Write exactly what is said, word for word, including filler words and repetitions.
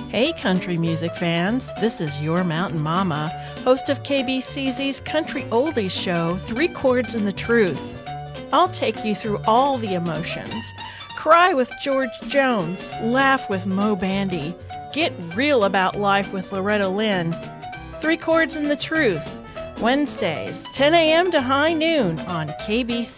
Hey, country music fans. This is your Mountain Mama, host of K B C Z's Country Oldies show, Three Chords and the Truth. I'll take you through all the emotions. Cry with George Jones, laugh with Mo Bandy, get real about life with Loretta Lynn. Three Chords and the Truth, Wednesdays, ten a.m. to high noon on K B C.